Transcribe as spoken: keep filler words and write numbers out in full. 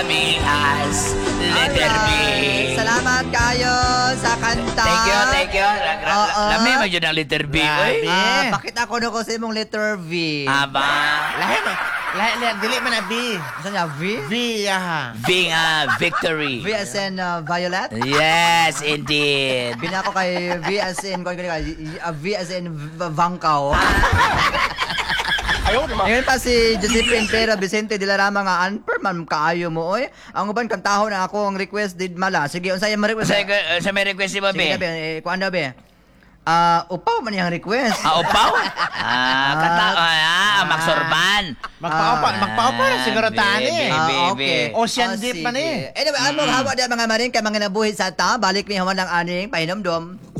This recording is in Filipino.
Pamias, letter B. Alright. Salamat kayo sa kanta. Thank you, thank you. Oo. Lami man yun ang letter B, oy. Ah, pakita ko na ko sa imong letter V. Aba. Lahi na. Lahi na. Dili man na B. Saan niya? V? V, yaha. Being a victory. V as in uh, violet? Yes, indeed. Pina ko kay V as in, kung uh, V as in v- Vangkaw. Ngayon pa si Josephine Pera Vicente de la Rama nga unper man kaayo mo oy. Ang uban kantahon na ako ang request did mala. Sige unsay mo request? Sa, sa may request si Sige Babe. na be, eh, kuan na be. Ah, upaw man yang request. Ah, upaw? Ah, kata, ah, magsorban. Magpaupa, Ah. magpaupa na siguro tani. Baby. Ah, okay. Ocean Ah, deep sige. man eh. Anyway, among hawa di mga maring kay mga nabuhi sa ta, balik ni hawan ng aning pahinomdom.